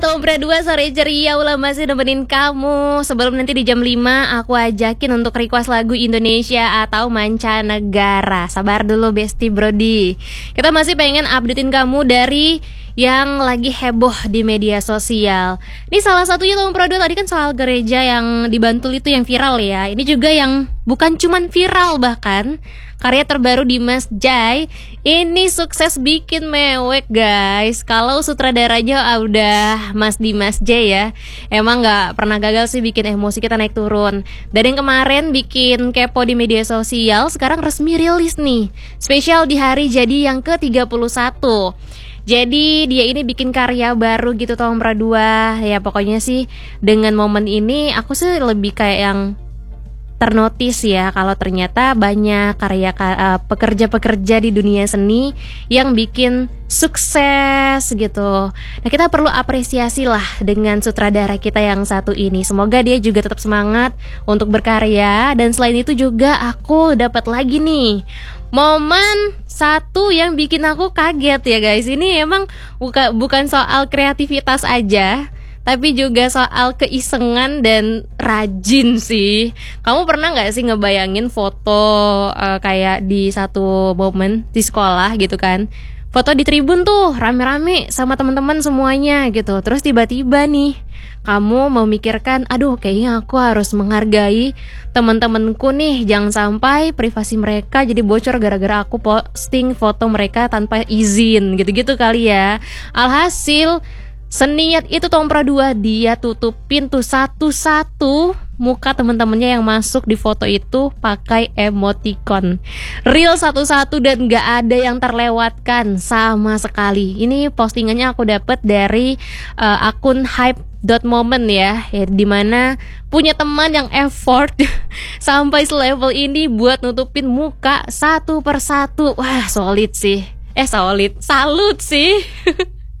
Tombra 2 sore ceria ulah masih nemenin kamu. Sebelum nanti di jam 5 aku ajakin untuk request lagu Indonesia atau mancanegara. Sabar dulu Besti Brody. Kita masih pengen updatein kamu dari yang lagi heboh di media sosial. Ini salah satunya Tombra 2 tadi kan soal gereja yang di Bantul itu yang viral ya. Ini juga yang bukan cuman viral bahkan karya terbaru Dimas Jai ini sukses bikin mewek guys. Kalau sutradaranya udah Mas Dimas Jai ya, emang gak pernah gagal sih bikin emosi kita naik turun. Dan yang kemarin bikin kepo di media sosial, sekarang resmi rilis nih, spesial di hari jadi yang ke-31. Jadi dia ini bikin karya baru gitu Tombra 2. Ya pokoknya sih dengan momen ini aku sih lebih kayak yang ternotis ya kalau ternyata banyak karya pekerja-pekerja di dunia seni yang bikin sukses gitu. Nah kita perlu apresiasi lah dengan sutradara kita yang satu ini. Semoga dia juga tetap semangat untuk berkarya. Dan selain itu juga aku dapat lagi nih momen satu yang bikin aku kaget ya guys. Ini emang bukan soal kreativitas aja, tapi juga soal keisengan dan rajin sih. Kamu pernah gak sih ngebayangin foto kayak di satu momen di sekolah gitu kan, foto di tribun tuh rame-rame sama teman-teman semuanya gitu. Terus tiba-tiba nih kamu memikirkan, aduh kayaknya aku harus menghargai teman-temanku nih, jangan sampai privasi mereka jadi bocor gara-gara aku posting foto mereka tanpa izin gitu-gitu kali ya. Alhasil seniat itu Tombra 2, dia tutupin tuh satu-satu muka temen-temennya yang masuk di foto itu pakai emoticon real satu-satu dan gak ada yang terlewatkan sama sekali. Ini postingannya aku dapat dari akun hype.moment ya, dimana punya teman yang effort sampai selevel ini buat nutupin muka satu persatu. Wah solid sih, salut sih.